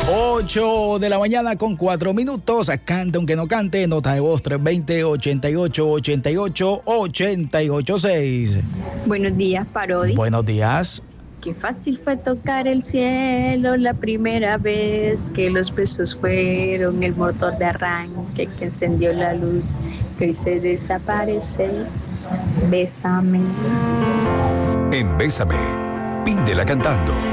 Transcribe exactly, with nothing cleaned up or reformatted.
ocho de la mañana con cuatro minutos. Cante aunque no cante. Nota de voz tres dos cero, ochenta y ocho, ochenta y ocho, ochenta y ocho seis. Buenos días, Parodi. Buenos días. Qué fácil fue tocar el cielo la primera vez que los besos fueron el motor de arranque que encendió la luz que hoy se desaparece. Bésame. En Bésame, pídela cantando.